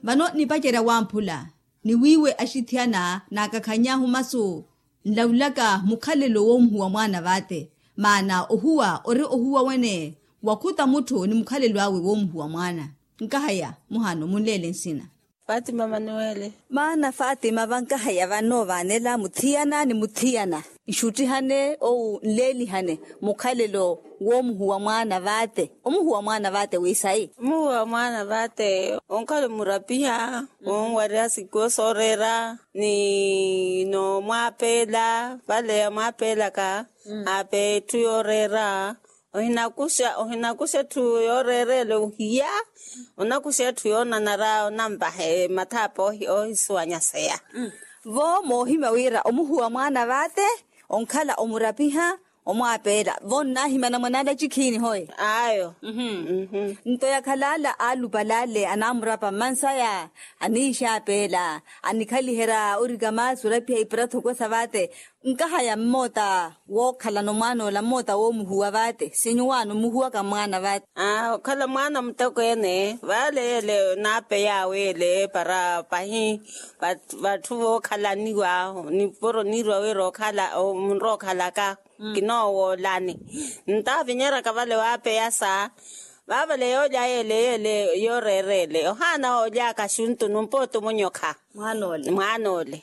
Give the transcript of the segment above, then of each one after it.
Vano ni pachera wampula. Ni wiwe ashitiana na kakanyahu masu. Nlaulaka mukhalelo womhu wa mwana vate. Maana ohuwa ori ohuwa wene. Wakuta mutu ni mukhalelo awe womhu wa mwana. Nkahaya muhano munlele nsina. Fatima Manuele. Maana Fatima vankahaya vano vanela muthiana ni muthiana. Ishuti hane ou nleli hane mukhalelo womhu wa mwana vate. Omuhu wa mwana vate wisai. Omuhu wa mwana vate onkalo murapia. Onwaria sikosorera ni no mwapela. Vale mwapela ka. Ape tuyorera. Ohinakusha tuyorere uhiya. Onakusha tuyona nara onambahe matapo ohiswanyasea. Vo mohima wira omuhu wa mwana vate. Onkala omurapiha omwapela. Vo nahima na mwanada chikini hoi. Ayo. Ntoya kalala alubalale anamurapa mansaya. Anisha apela. Anikalihera urigama surapia iprato kwa savate. Nkahaya mota wokhala no mwana la mota wo muhuwa vate sinyuwano muhuwa ka mwana vate khala mwana mtoko ene vale le nape yawe le para pahi bathu wo khala niwa ni poro nirwa we ro khala o mro khala ka kinowo lani ntavinyera ka vale wape yasa baba le oja ele yorerele ohana oja ka shuntu numpoto monyoka mwanole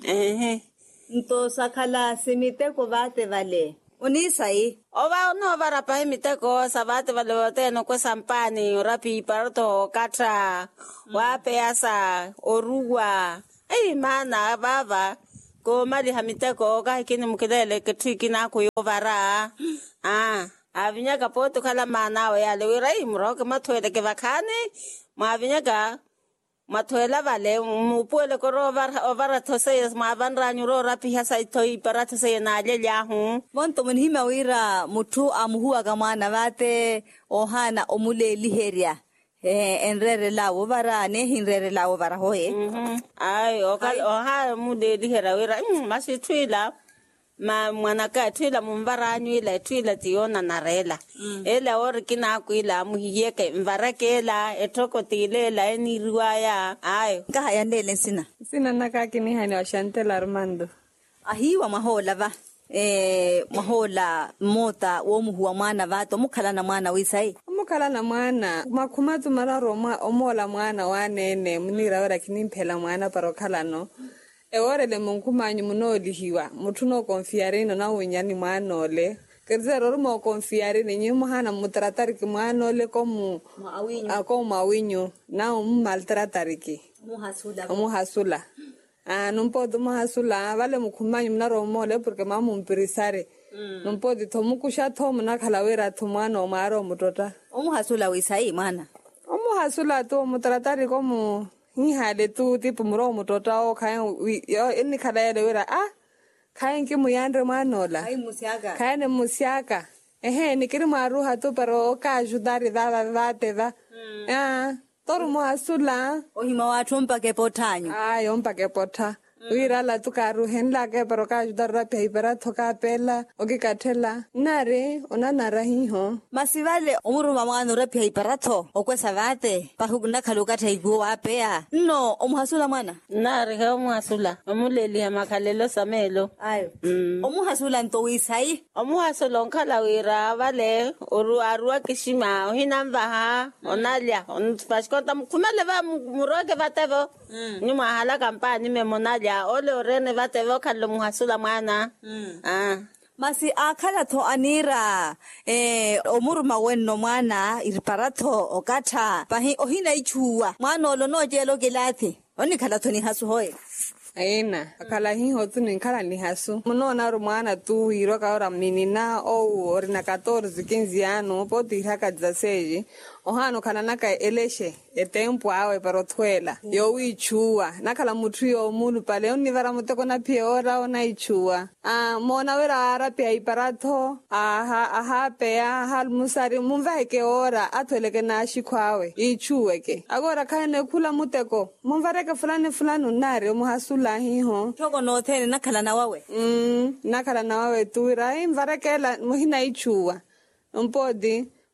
Nto sakala simiteko vate vale. Unisai. Oba no varapa miteko sabate vale vote no kwesampani orapi parto katra wape asa oruwa. Mana baba ko mali hamiteko ka kini mukidele ketiki na kuyovara. Avinya kapoto kala mana we ale wirai mroke matwele ke vakane. Mavinya Matuela vale mupuele koro ovara tose mavanra nyuro rapi hasa itoi para tose na lelia hu. Monto munhima wira mutu amuhua kamana vate ohana omule liheria. Enrere lawo vara ne hinrere lawo vara hoe. Ay oha mude lihera wira masi twila. Mwanaka twila mumbara nywila twila tiona narela. Ela orikina kuila muhiyeke mvarakela etoko tilela eni ruaya. Ayo. Kahaya ndele sina. Sina nakakini hani wa Chantel Armando. Ahiwa mahola va. Mahola mota womuhu wa mwana vato mukhala na mwana wisai. Mukhala na mwana makumatu mararo omola mwana wanene munira ora kinimpela mwana parokhala no. Ewore le munkumanyu munoli hiwa mutuno konfiare no na unyani mwanole kezero mo konfiare ni nyimu hana mutratari ki mwanole komu mawinyo na maltratari ki muhasula numpodo muhasula vale mukumanyu mnaro mole porque mamu mpirisare numpodi tomukusha tomu na kalawera tumano maro mutota muhasula wisai mana muhasula to mutratari komu hale tu tipo muro mutota o kayan yo inni kada ya wira kayan ki muyandre manola kayan musiaka ni kiri maruha tu pero ka ajudari da teva toru mo asula ohima watu mpake potanyo yo mpake pota wira la tu karu henla ke pero ka ajudar ra peipera thoka pela oge kathela nare ona narahi ho masivale umuru mamano ra peipera tho okwesa vate pahugunda khaluka thaigo wapea no omuhasula mwana nare he omuhasula omuleli amakhalelo samelo ayo omuhasula nto wisai omuhasula onkhala wira vale oru arua kishima ohinamba ha onalia onpashkota kumele va muroke vatevo ni mahala kampani memonalia ole orene vatevo khalo muhasula mwana masi akhala tho anira omuruma wenno mwana iriparatho okatha pahi ohina ichuwa mwana olo no jelo gelati oni khala tho ni hasu hoye aina akala hiho tu ni khala ni hasu munona rumana tu hiro ka ora menina o orina 14 15 ano poti haka 16 ohano kana naka eleshe etempo awe pero twela yo wichua nakala muthu yo munu pale univara muteko na pie ora ona ichua mona wera ara pia iparatho aha pea hal musari mumveke ora atweleke na shikwawe ichuweke agora kane kula muteko mumvareke fulani unare muhasula hiho toko no thene nakala na wawe nakala na wawe tuira imvarekela muhina ichua Mpodi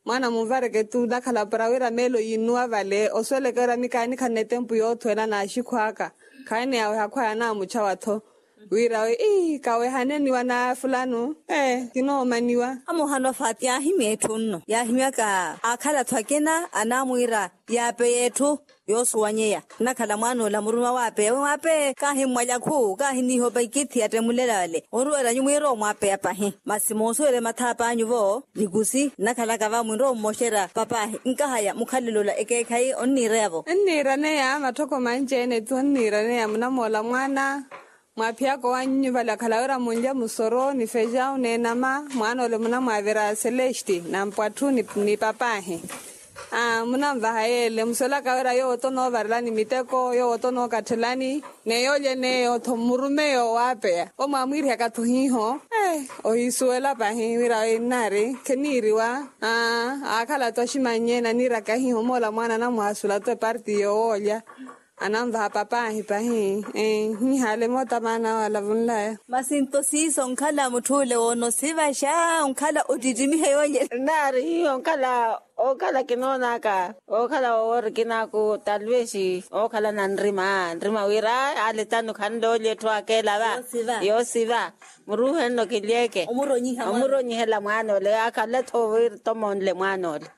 mwana muvareke tu dakhala para wira melo yinua vale oswelekera mikani khane tempu yo thwela na xikhwaka khane yawe hakhwaya na mucha watho wira we kawe haneniwa na fulano tinoomaniwa amohano fati yahimi etunno yahimiaka akhala thwakena anamwira yape yetu yosuwanyeya nakhala mwana la muruma wape kahimwa yakhu kahiniho baikiti atemulelale oruela nyumwiro mwape apahi masimosuele mathapa anyuvo ligusi nakhala kava mwiro moshera papahi nkahaya mukhalilola ekekhai onnirebo nniraneya mathoko manjene tu nniraneya munamola mwana mwapyako wanyu vala khalawera munja musoro ni feja unenama mwana ole muna mwavira Celesti na mpwathu ni papahi muna mvahayele musola kawera yo otono varilani miteko yo otono kathelani neyolye neyo thomurume yo wapeya omwamwiri akathuhiho ohisuela pahi wira inari keniriwa akhala twashimanyena nirakahiho mola mwana na mwasula twe parti yo olya anamva papahi pahi hale mota mana wala vunla masinto siso nkhala muthule wono sivasha nkhala odidimihe yonye nari okhala kinonaka okhala orikinako talvesi okhala nrima wira aletano khando letho akela ba yosiva muruheno kilieke omuronyihela mwana ole akhala thovir tomonle mwana ole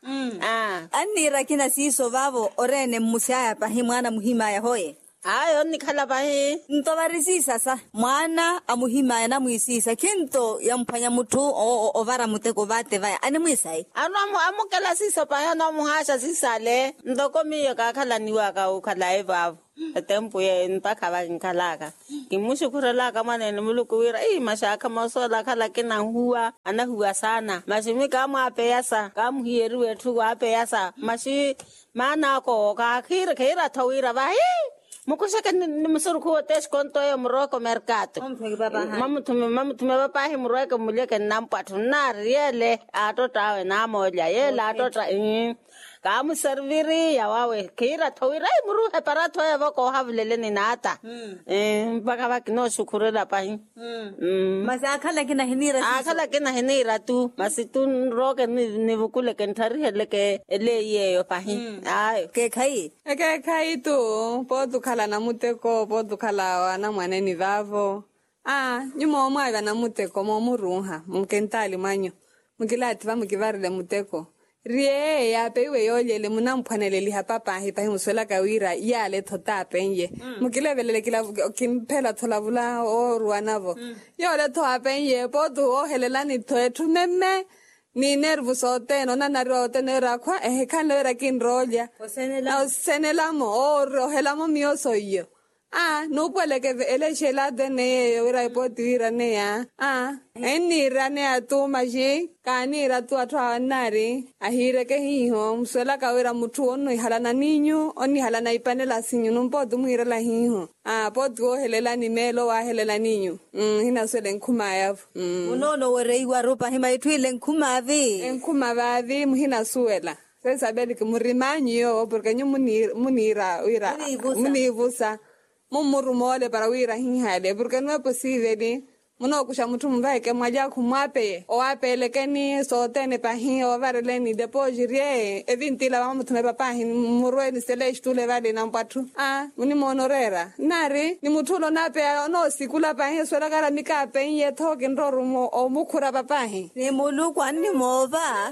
anira kina siso vavo orene musaya pahi mwana muhima ya hoye ayo nikhala pahi ntovarisisa sa mwana amuhimaya na mwisisa kinto yamphanya muthu ovara muteko vate vaya ani mwisai amukela siso pahi no muhasha sisale ndokomiyo kakhalaniwa ka ukhala evavo tempo ye mpaka nkhalaka kimushukurelaka manene mulukuwira mashaka masola khala kina huwa anahuwa sana mashimi kama apeyasa kamhiyeri wethu apeyasa mashi mana ko ka khira thawira ba mukushaka ni musuruku wotesh konto yo muroko mercato mamuthume bapahi muroko muleke nampathu nariele atota na molya yela atota kamu serviri ya wawe khira thawira muruhe paratho yavo ko havlele ni nata mpaka vakino shukurela pahi masakhala kina hinira tu masitun roke ni vukule kenthari heleke eleye yo pahi ayo ke khai tu potu khala na muteko potu khala wana mwaneni vavo nyumo mwaga na muteko mo muruha mukentali manyo mukilati va mukivarile muteko rie ya peiwe yolyele munamphaneleli hapapahi pahi muswela kawira yale thota penye mukilevelele kila kimphela tholavula oruanavo yole tho apenye potu ohelelani thoethu meme ni nervous oteno na nariwa oteno rakwa khanlera kinrolya osenelamo ohelamo mioso iyo nupweleke eleshela dene wira ipoti wira neya enira neya tu maji kanira tu atwa nari ahireke hiho mswela kawira muthu onu ihalana ninyu oni halana ipanela sinyu numpotu muhirela hiho potu ohelela ni melo wa helela ninyu hina swele nkhumaya unono wereiwa rupa hima itwile nkhumavavi muhina suela sesabeli ke murimanyu yo porque nyu munira wira munivusa mumurumole para wira hinhale porque no es posible muno kusha muthu mvaike mwaja khumwape oapelekeni sotene pahi ovareleni depojirie evintila va muthu papahi murweni Celesti le vale na mpathu muni monorera nari ni muthulo nape no sikula pahi swela kala mikape yethoke ndorumo omukhura papahi ni muluku ani mova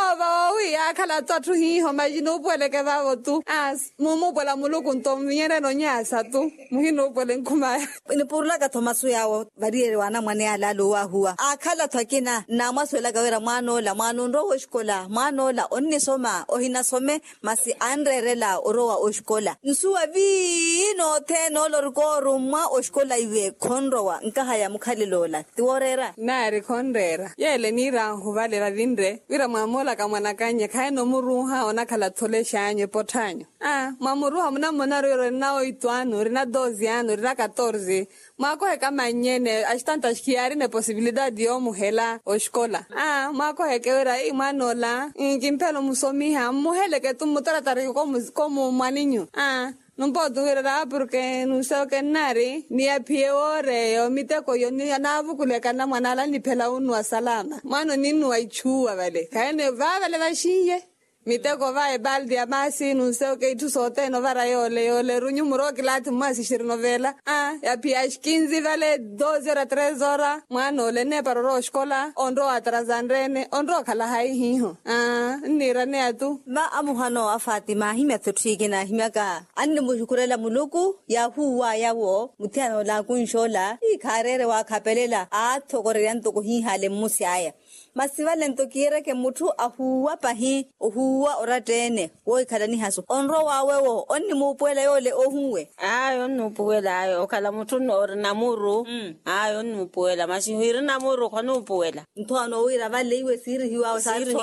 wi akhala tsathu hiho majino pweleke vavo tu mumupwela muluku ntomnyere no nyasa tu muhino pwele nkhumaya ni purula ka thomasu yawo variere na mwane alalo wa huwa akhala thakina na maswela kawera mwano ndo oshkola mwanola onni soma ohina some masi anrerela orowa oshkola nsuwa vino teno lorkoru mwa oshkola iwe khonrowa nkahaya mukhalilola tiworera nari khonrera yele nira huvale vavinre wira mwamola kamwana kanye khaino muruha ona khala thole shanye pothanyo mwamuruha muna mona rero na oitwano rina 12 ano rina 14 mwako heka manyene ashtanta shkiari ne posibilidad yo muhela oshkola mwako hekewera mwanola nkimpelo musomiha muhele ke tumutora tari como mwaninyu non puedo ver porque no sé qué nari ni a pie ore o mi te coyo ni a navu kule kana mwana la ni pela unu salama mano ni nu aichua vale kaene va vale va shinje mi te ko va e baldi a masi no sé qué tu sote no va yole runyu muro kilati masi shirnovela ya pia 15 vale 2 horas 3 horas mano le ne paroro escola onro atrasandrene onro kala hai hiho ni rane atu ma amuhano a Fatima himya tutigina himyaka anne mushukurela muluku ya huwa yawo mutiano la kunshola ikharere wa khapelela a thogoryan to ko hi hale musiaya masivale nto kiere ke mutu ahuwa pahi ohuwa oratene wo ikhalani haso onro wawe wo onni mupwela yole ohuwe ayo nupuela ayo kala mutu no namuru ayo nupuela masihiri namuru khona upuela nthono wira vale iwe siri hiwa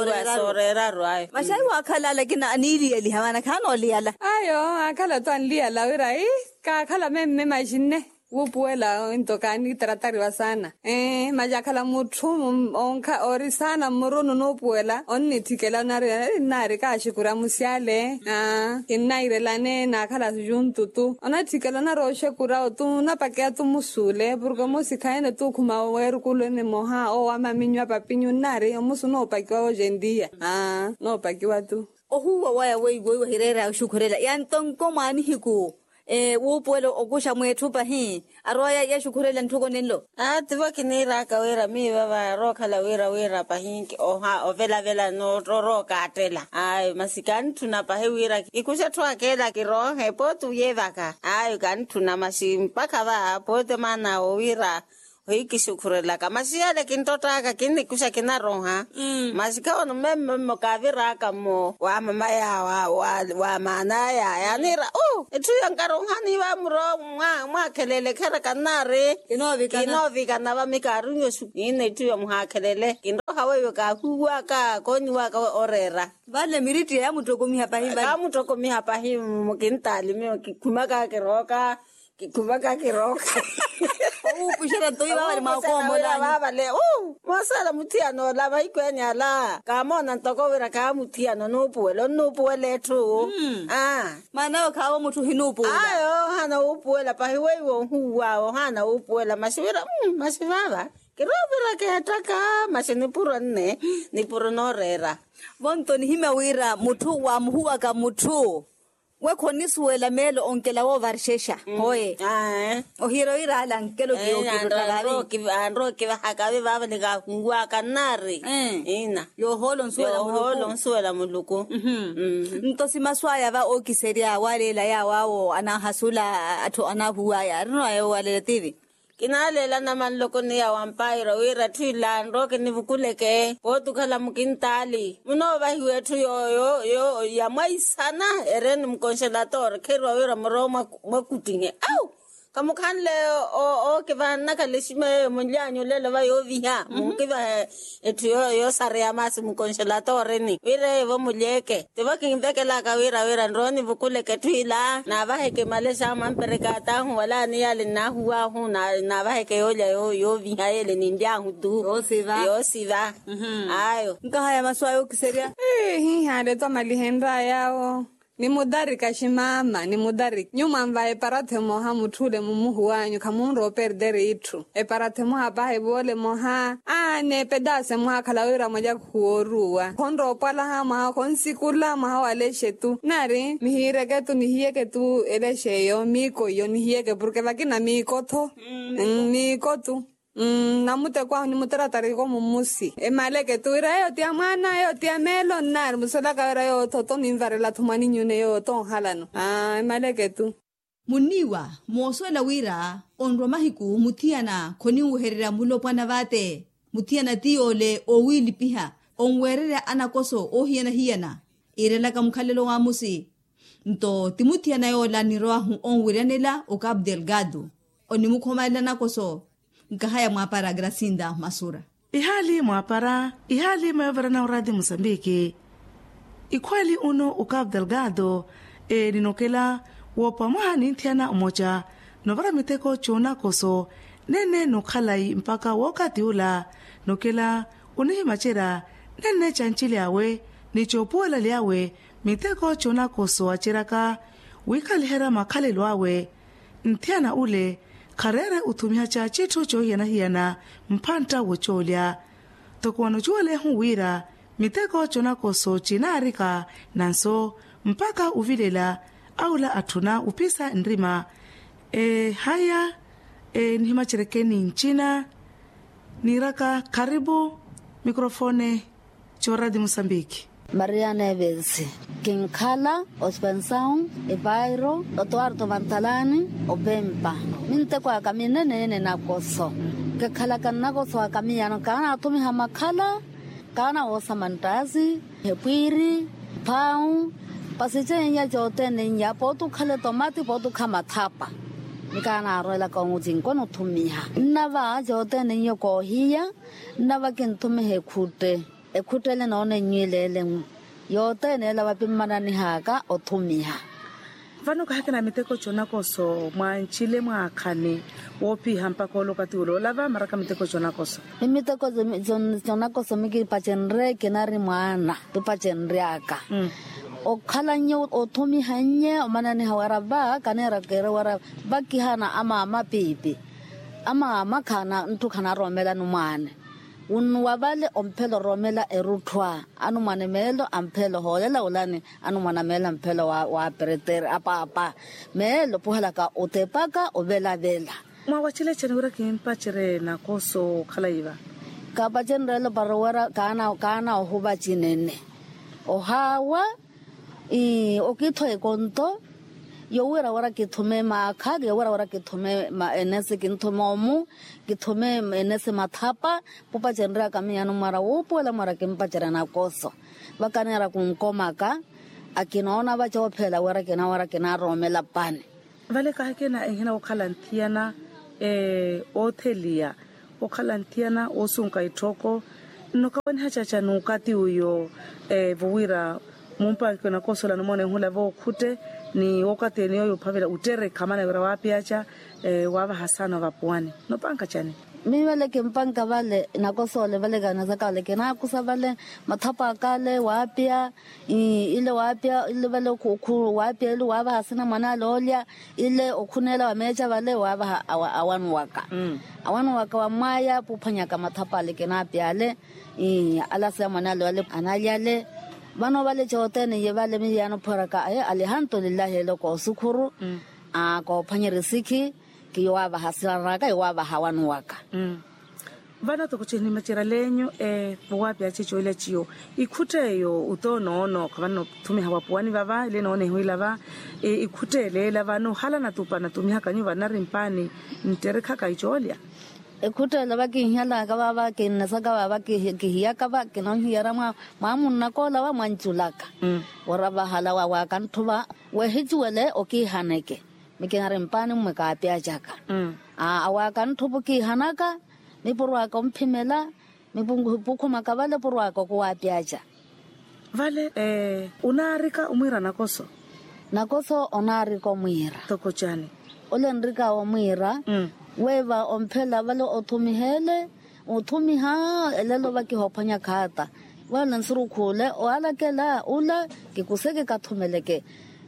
sorera ro ayo mashai wa khala lakini anili eli hamana khano liala ayo akhala to anliala wira ka khala memme majinne wupuela intokani tratariwa sana majakhala muthu onka ori sana muruno no puela onni thikela nare ka shikura musiale kinairelane na khala juntu tu ona thikela na roshe kura tu na pakea tu musule burgo musikaene tu kuma werkulene moha o amaminywa papinyu nare musu no pakiwa ojendia no pakiwa tu ohuwa waya weigo hirera shukurela yantonko mani hiku wupuelo okusha mwetu pahi aroya ya shukurela ntuko nelo tiwa kinira ka wera mi baba roka la wera pahi oha ovela no roka atela ay masikan tuna pahi wera ikusha twa kela kiro he potu yevaka ay kan tuna masimpaka ba pote mana wira hiki shukurela kama siale kintota ka kini kusha kinaronha masika ono memme mokavira kamo wa mama ya wa mana ya nira etu yangaronha ni wa mro mwa kelele kera kanare inovi kana ba mikarunyo su ine tu ya mwa kelele kindo hawe ka huwa ka konywa ka orera vale miriti ya mutokomi hapa hivi ya mutokomi hapa hivi mukintali mi kumaka kiroka pushera to iba bali makomo la baba le masala mutiano la ba ikwenya la kamona ntokowera ka mutiano no puele tu mana kawo mutu hinupu ayo hana upuela pa hiwewo huwa hana upuela masivira masivava kirobira ke ataka masinipuro ne nipuro norera bonto ni himawira mutu wa muhuwa ka mutu wekhonisuela melo onkela wo varshesha hoye ohiro ira la nkelo andro ke hakabe baba le ga ngwa kanare ina yo holo nsuela muluku ntosi maswaya ba okiseria walela ya wawo ana hasula atho ana huwa ya rino ayo walela tivi kinalela na manloko ni ya wampaira wira twila ndoke ni vukuleke potu kala mukintali muno ba hiwetu yo ya maisana eren mkonshelator kerwa wira mroma makutinge kamukhanle o ke bana ka leshime monyanyo le ba yo via ke ba etu yo sare ya masi mkonshelator ni wire bo muleke te ba kinvekela ka wira ndroni vukuleke twila na ba heke malesha mampereka ta hu wala ni yale na huwa hu na ba heke yo via ele ni ndyangu tu yo siva ayo nkahaya maswayo kiseria hande to malihendra yao ni mudari kashimama ni mudari nyuma mvae parate moha muthule mumuhu wanyu kamunro perdere itu parate moha bahe bole moha ne pedase moha kalawira moja kuorua konro pala hama konsikula moha waleshe tu nari mihireke tu nihiyeke tu eleshe yo miko yo nihiyeke porque vakina miko to miko tu namute kwa ni mutaratari ko mumusi maleke tu ira yo tia mana yo tia melo nar musala ka ira yo toto ninvarela thumani nyune yo to halano maleke tu muniwa moswela wira onro mahiku mutiana khoni uherera mulopana vate mutiana tiole o wili piha onwerera anakoso hiana irela kamkhalelo wa musi nto timutiana yo la niroahu onwiranela o Cabo Delgado onimukhomala nakoso nkahaya mwapara Gracinda Masura ihali mayovera na uradi Mozambique ikwali uno o Cabo Delgado ninokela wopamoha nintiana umoja novara miteko chona koso nene nokhalai mpaka wakati ula nokela unihimachera nene chanchili awe nichopuela liawe miteko chona koso achiraka wikalihera makhalelo awe nthiana ule kharere uthumiha cha chithu chohiyana mphanta wocholya tokuwano chuwale huwira miteko chonakoso chinaarika nanso mpaka uvilela aula athuna upisa nrima haya nihimacherekeni nchina niraka karibu mikrofone choradi Mosambiki. Maria Neves, Kinkala, Ospensaun, Ebairo, Otuarto Mantalani, Obempa. Minte kwa kamine nene na koso. Kekala kanako so kamiyano kana atumi hamakala, kana osa mandazi, hepiri, pau, pasiche nya jote nya potu kale tomati potu kama tapa. Nikana aroela kongu jinkono tumiha. Nava jote nya kohia, nava kintume hekute. Ekutele naone nyilele yote nela wapimana ni haka otumiha vano kahakena miteko chonakoso mwanchile mwakane wopi hampa kolo katiulo lava maraka miteko chonakoso miteko chonakoso miki pachenre kenari mwana tupachenre aka okhala nyo otumiha nye omanani hawaraba kanera kera wara bakihana ama pipi ama kana ntukana romela numane unwabale ompelo romela erutwa anu manemelo ampelo holela ulani anu manamela mpelo wa pereter apa melo puhala ka utepaka obela bela mwawachile chenura kimpa chere na koso khalaiva ka bachenrelo barwara kana ohuba chinene ohawa okitho ekonto yowera wara kithume makha yowera wara kithume enese kinthumomu kithume enese mathapa pupa chenra kamiyano mara upola mara kimpachera na koso bakanera kunkomaka akinaona bachophela wara kina romela pane vale kahekena ehina okhalanthiana othelia okhalanthiana osunka ithoko nokawani hachacha nukati uyo vuwira mumpa kona koso la nomone hula vo khute ni wakati niyo pavela utere kamana wira wapiacha wava hasana vapuani no panka chani mivele kempanka vale nakosole vale kana zakale kena kusavale mathapa kale wapia ile wapia ile vale ku wapia ile wava hasana mana lolya ile okhunela wamecha vale wava awanu waka wa maya puphanya kama mathapa le kena piale ala sa mana lole analyale bano vale chotene ye vale miyano poraka alhamdulillah loko sukuru ko phanyerisiki ki wava hasaraka wava hawanu waka vana tokucheni machira lenyo wapi achicho ile chio ikhuteyo utonono kavano thumi hawapuani vava ile none huilava ikhutele lavano hala natupana tumi hakanyu vana rimpani nterekha kaicholia ekutela bakinyala ka baba ke nasaka baba ke hiya ka ba ke no hiyara mamunna ko la wa manchulaka ora ba hala wa kan thuba we hijuele oki haneke mikengare mpani mwe ka apya jaka awa kan thubu ki hanaka ni purwa ko mphimela ni pungu makabale purwa ko apya ja vale unarika umwira nakoso onariko mwira tokochani olenrika wa mwira weva omphela vale othumiha elelo baki hophanya khata wala nsurukhule oalakela ula kikuseke kathumeleke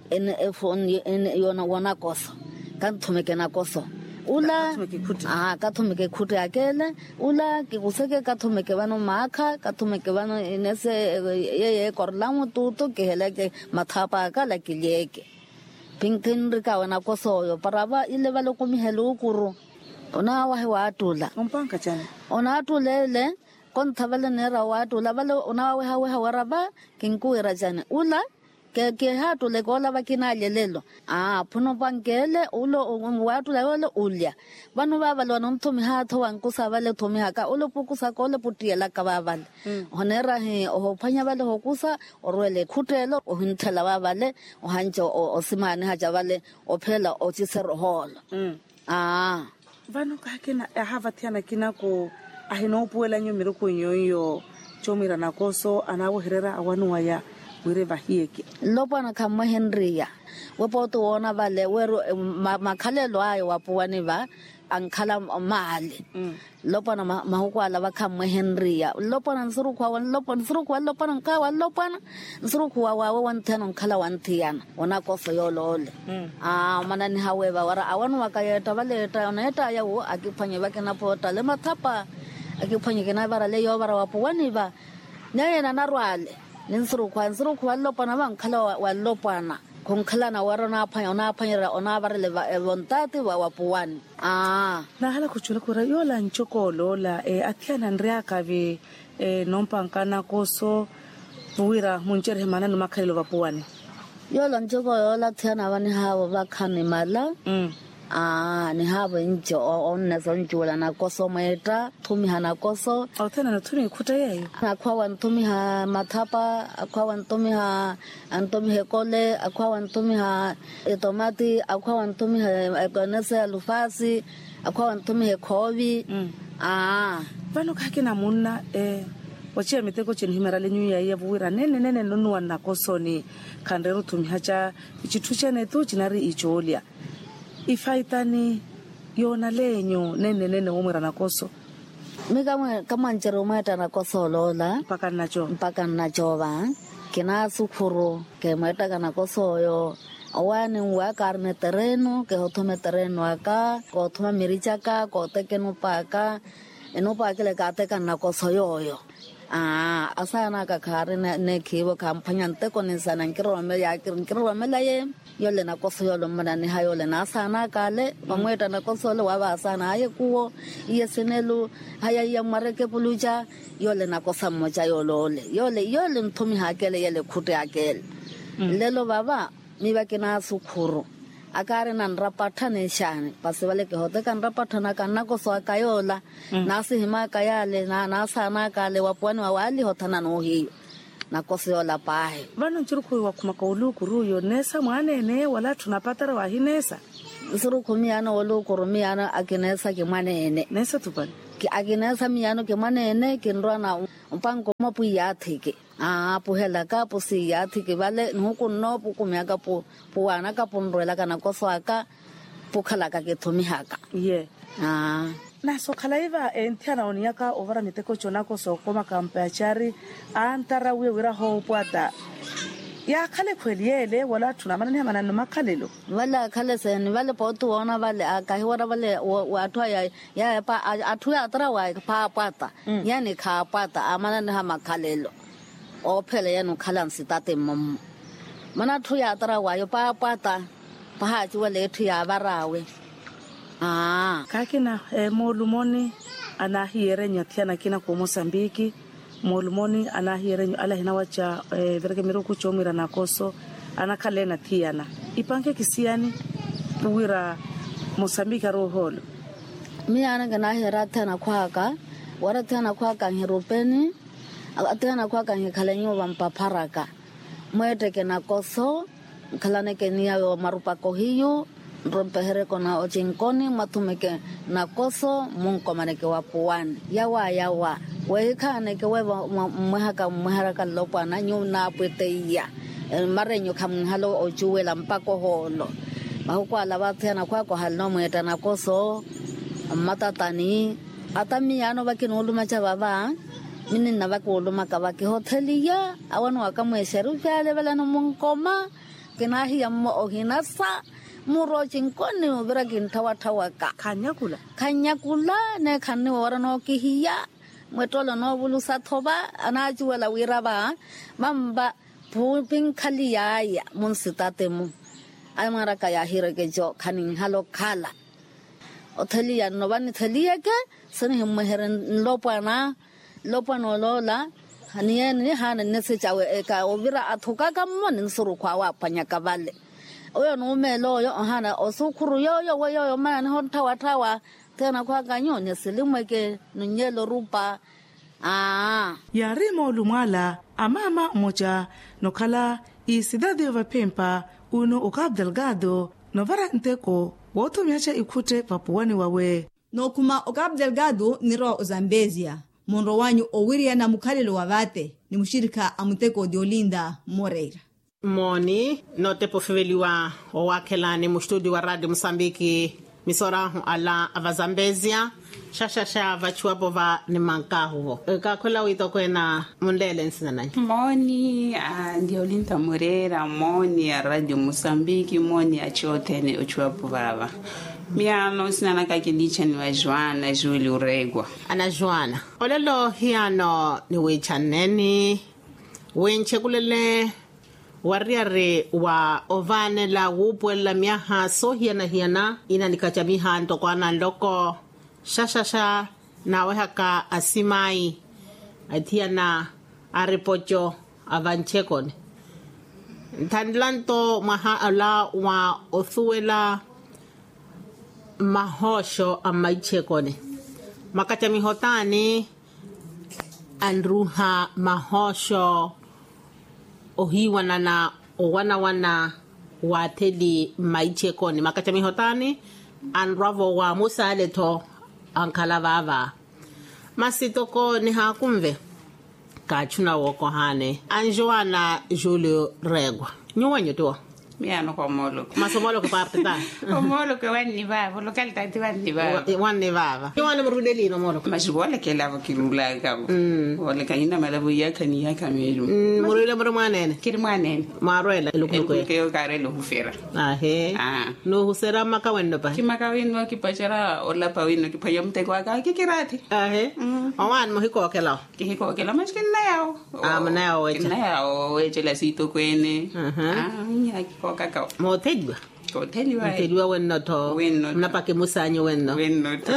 yona wana koso kathumeke na koso ula kathumeke khute akele ula kikuseke kathumeke bano makha kathumeke bano inese ye korlamu tutu ke heleke mathapa ka lakileke pinkinrika wana koso yo paraba ile vale kumihelo kuru ona wa atula umpanka chana ona atulele konthavale nera wa atula vale ona wa waraba kinkuira chana ula ke hatule kola bakinalelelo phuno pankele ulo wa atula wale ulya banu baba lona mthumi hatho wankusa vale thumi haka ulo pukusa kole putiela ka babale honera he o phanya vale hokusa orwele khutelo o hinthela babale o hanjo o simane haja vale o phela o tsero hola vano kahakena havathiana kinako ahino puela nyo miroko nyoyo chomira nakoso anawo herera awanu waya wire vahieke lopana kama Henria wapo tuona vale weru makhalelo ayo wapuwani va ankhala mali lopana mahukwala va kama Henria lopana nsurukwa lopana nkawa lopana nsurukwa wawe wanthena nkhala wanthiyana wana koso yolole manani haweva wara awanu wakayeta valeta oneta yawo akiphanye vakena pota le mathapa akiphanye kena vara le yo vara wapuwani va nyayena narwale nsurukwa lopana va nkhala wa lopana kungkhala na wara na phanyera ona varele vontati wa wapuwani na hala kuchula kura yola nchokolo la athiana nriaka vi nompankana koso vuira munjere mana no makhalelo vapuwani yola nchokolo la thiana vani hawo vakhani mala ni habo njo onna zonjula na koso meta thumi hana koso authena na thumi khuta yeyo akwa ntumi ha mathapa akwa ntumi ha antumi hekole akwa ntumi ha tomati akwa ntumi ha ekonese lufasi akwa ntumi hekhovi vano khake na munna wachi miteko chini himera lenyu ya vuira nene nonwa na koso ni khandero thumi hacha chithuchene tu chinari icholia ifaitani yona lenyo nene umwera na koso mika kama njero mweta na koso lola mpaka nacho va kina sukhuru ke mweta kana koso yo awani wa karne terreno ke hothome terreno aka ko thoma miricha ka ko tekenu paka eno pakele ka te kana koso yoyo asana ka khare ne khiwo kamphanyante konisana nkirome ya nkirome la ye yole na koso yolo manani hayole na sana kale mamweta na koso le wa sana aye kuwo yesenelu haya ya mareke puluja yole na kosa moja yole nthumi hakele yele khute akele lelo baba miba kina sukhuru akare na nrapatha neshane pasivale ke hote kan rapatha na kana koso akayola nasi hima kayale na sana kale wapwani wali hotana no hiyo na koso yola pahe vano nchiruku wa kumakaulu kuruyo nesa mwanene wala tunapatara wa hinesa nsuruku miyano olu miyano akinesa ke mwanene nesa tupani ki akinesa miyano ke mwanene kinrwa na mpango mapu yathike puhela ka pusi yathike vale nuku no pukumyaka puana ka punrwela kana koso aka pukhala ka ke thumi haka na sokhala iva enthiana oniaka ovara miteko chonako sokoma kampachari antara wira ho pwata ya khale khweliyele wala thunamana ne manano makhalelo wala khale sen wala potu ona wale akahi wala wale wathwa ya pa athu atra wa pa pata yani kha pata amana ne ha makhalelo o phele yanu khalansi tate mom mana thu ya atra wa yo pa pata pa ha ju wale thu ya barawe kakina molumoni anahiere nyathiana kina ko Mozambique molumoni anahiere ala hina wacha vereke miruku chomira na koso anakhalena thiana ipange kisiani wira Mozambique roholo miana kana hera thana khwaka wara thana khwaka hiropeni atana khwaka ngikhalenyo vampapharaka mwete kena koso khalane kenia yo marupa kohiyo rompehere kona ochinkoni matumeke na koso munko maneke wapuwani yawa wekhane ke weba mweharaka lopana nyuna pweteya marenyo khamhalo ojuwela mpako holo bahukwala bathena kwako halno mweta na koso matatani atamiyano bakinuluma cha baba minina bakuluma ka bakihoteliya awanu akamwesheru fyale belano munkoma kinahi ammo ohinasa muro chinkoni ubira kintawa ka kanyakula ne khanni warano kihiya mwetolo no bulusa thoba anaji wala wiraba mamba pupin khaliya ya munsitate mu amara kaya hireke jo khanin halo khala otheliya no bani theliya ke sani hemheren lopana lola haniye ni hana nese chawe ka ubira athuka kammo ninsuru kwa wa panyaka vale oyo no melo yo hana osukhuru yo man hon tawa tena kwa kanyonya silimweke nunyelo rupa yarimo lumala amama moja nokhala isidade vapempa uno ukab delgado novara nteko woto miacha ikhute papuani wawe nokuma ukab delgado niro Zambezia monro wanyu owiria na mukhalelo wa vate ni mushirika amuteko Diolinda Moreira. Moni note pofeveliwa owakhelani mu studio wa Radio Mosambiki misorahu ala avazambezia shashasha vachuapo va ni mankahuvo kakwela wito kwena mundele nsinananya. Moni Diolinda Moreira, moni a Radio Mosambiki, moni a chiotene uchuapo vava. Miano sinana kakilicha ni wa Joana Juli Uregwa. Ana Joana olelo hiano ni wichaneni wenche kulele wariare wa ovane la wupwela miaha so hiana ina nikachamiha ntokwana loko shashasha na wehaka asimai atiana aripocho avanchekone tandlanto maha ala wa othuela mahosho amaichekone makachamihotani andruha mahosho ohiwana na owana watedi maichekoni makachamihotani anravo wa musaleto ankalavava masitoko ni hakumve kachuna woko hane Anjoana Julio Regwa nyuwanyo tuwa Miano kwa molo. Masomolo kwa parte ta. Molo kwa wani vava, lokal tati wani vava. Wani vava. Nyuwana mrudelino molo. Mashuwale ke lava kirula kabu. Wale kanina malabu yaka ni yaka melu. Murule mrumanene. Kiri mwanene. Maruela lukuko. Lukuko kare lo hufera. Ahe. No husera makawendo pa. Kimakawino kipachara ola pawino kipaya mteko aka kikirati. Ahe. Awan mohiko kelao. Kihiko kelao mashkina yao. Amnao weche. Na yao weche la sito kwene. Kakao. Moteliwa. Moteliwa. Moteliwa wenno to. Mnapake musanyo wenno. Wenno to.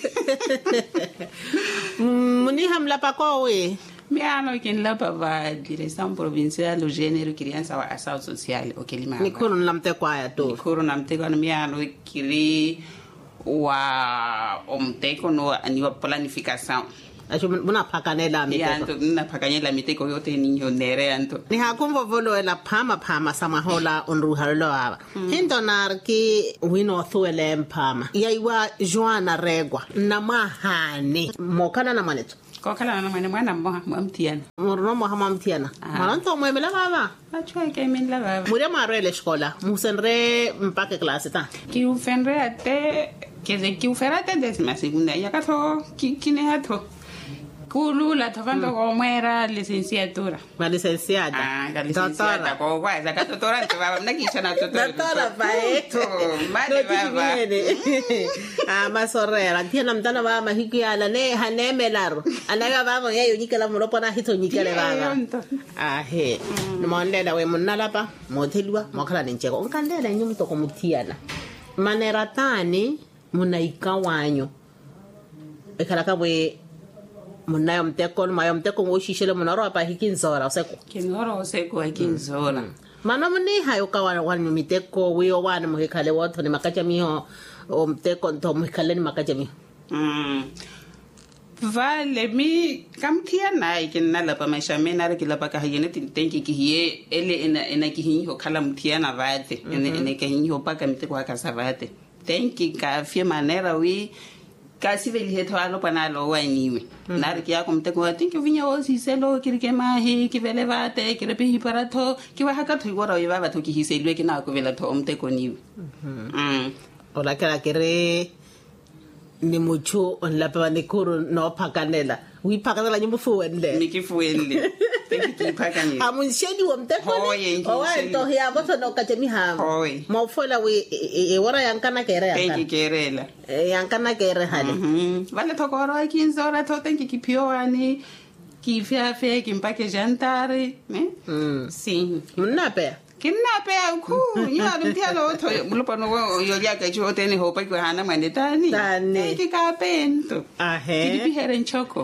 Muni hamla pako we. Miano kinlapa va direcção provincial do gênero criança wa ação social o kelima. Nikuru namte kwaya to. Nikuru namte kwa miano kiri wa omteko no aniwa planificação. Acho muna pakanela miteko. Yanto muna pakanela miteko yote ninyo nere anto. Ni hakumvo volo ela pama samahola onruhalo aba. Hinto narki wino thuele mpama. Yaiwa Joana Regwa na mahane. Mokana na maneto. Kokala na mwana mwamtiana. Murno mwamtiana. Malanto mwemela baba. Achwa ke menla baba. Muria marele escola. Musenre mpake classe ta. Ki ufenre ate ki uferate décima segunda ya kato kine hato. Kulu la tofando como era licenciatura. La licenciada. La licenciada. Como va, esa doctorante va, na kisha na doctora paeto. Mane baba. Masorera, tiena mtana baba mahiki ala ne haneme laro. Anaga baba yeyo nyikela muropo na hito nyikele baba. Ahe. Nomondela we munalapa, motelwa, mokala ncheko. Onkandela nyumto komutiana. Manera tani munaikawanyo. Ekalaka we munayo mteko ngoshishele munaro apa hikinzora useko kinzora useko hikinzora mana muni hayo kawana wanu miteko wiyo wana muhekale woto ni makacha miho o mteko nto muhekale ni makacha miho vale mi kamtia na ikinala pa maisha mena re kila pa ka hayene tintenki kihiye ele ena kihinyo kala mtia na vate ene kihinyo pa ka miteko aka savate tenki ka fie manera wi kasi veli heto alo panalo waniwe nare kia komteko atinki vinya osiselo kirike mahi kivele vate kirepe hiparato kiwa hakato igora yaba to kihiselwe kina ko vela to omteko niwe ola kala kere ni mucho on la pa ni kuru no pakanela wi pakanela nyumbu fuende nikifuende tenki pakanela amunshedi wa mteko ni owa to ya boto no kachemi ha mafola we wora yankana kere yankana tenki kerela yankana kere hale vale to koro kinzora to tenki kipioani kifia fe kimpake jantare sim munape kinape ku nya limtialo to mulupano yo yaka chote ni hopa kwa hana manetani tenki kapento ahe kibihere nchoko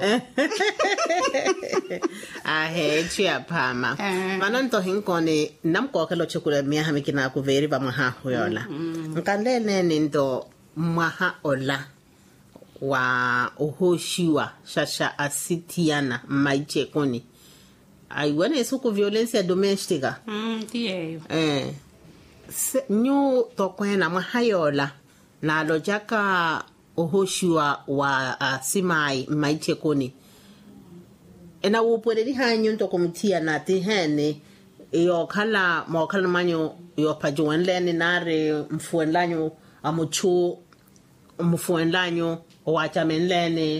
ahe chia pama manonto hinkone namko kelo chukule miaha mikina ku veri ba maha hoyola nkandele nindo maha ola wa uhoshiwa shasha asitiana maiche koni aiwane suku violencia domestica tiyo nyu tokwena mahayola na lojaka uhoshiwa wa simai maiche koni ena upweleli hanyu ntoko mtia na tihene iyo khala mokhala manyo yo pajuwenleni nare mfuenlanyo amuchu mfuenlanyo owachamenlene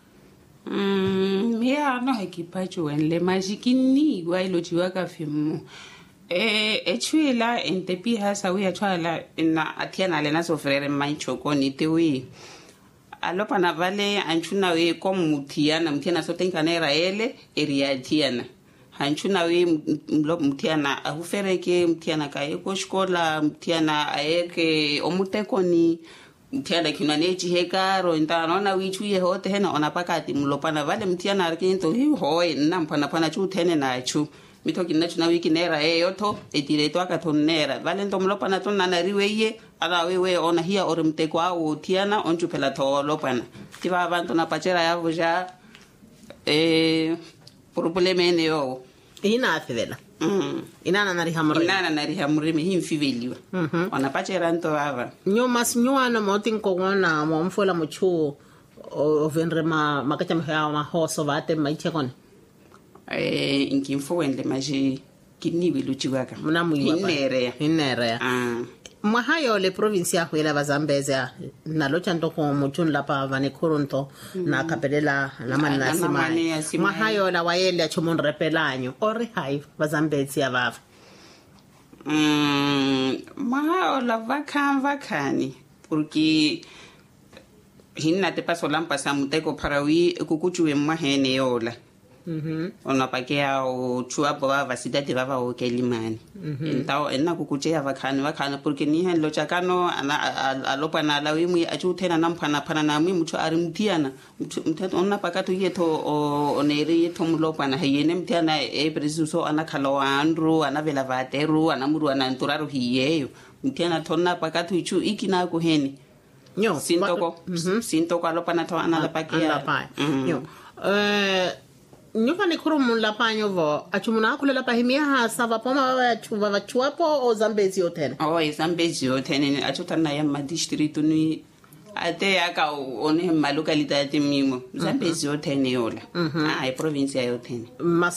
ya no hakipajuwenle majikini wa ilojiwa kafimu echwila entepi hasa uya chwala na atiana lena sofrere maichoko nitewi alopa na vale anchuna we komutiana mtiana sotenkanera ele eriatiana hanchuna we mtiana ahufereke mtiana kaeko shkola mtiana aeke omutekoni mtiana kinanechi hekaro ntanona wichuye hote hena onapakati mlopana vale mtiana arkinto hi hoye nampana pana chu tene nachu mitoki nachu na wiki nera yoto etireto akatonera vale ntomlopana tonana riweye ala wewe ona hia ore mteko au tiana onchupela to lopana tiba abantu na pachera yavo ja probleme ne yo ina afivela inana narihamurimi himfiveliwa ona pachera nto ava nyuana motinko ngona momfola muchu ovenre makacha mha mahoso vate maichekone inkimfo wende maji kiniwi luchiwaka inerea mwahayo le provincia huela bazambeza nalocha ndoko muchun lapa vane kurunto na kapelela na manasima mwahayo la waele achomon repelanyo ori hai bazambezi abava mwahayo la vakani porque hinna te paso lampa samuteko parawi kukuchuwe mwahene yola ona pakea o chuapo va vasidati va o kelimani entao enna kukuchea vakhana porque ni henlo chakano alopa na lawi achuthena namphana phana nami muthu ari mutiana mthetho onna pakato yetho onere yetho mlopa na hayene mtiana preciso anakhalo andro anavela vateru anamuru ananturaru hiyeyo mtiana thonna pakato ichu ikina ku heni nyo sintoko alopa na tho anala pakea nyo nyuka ni kurumu la panyo vo achumuna akulela pahimia hasa vapoma vachuapo o zambezi yotene zambezi yotene achutana ya madistritu ni ate aka one malocalidade mimo zambezi yotene yola provincia yotene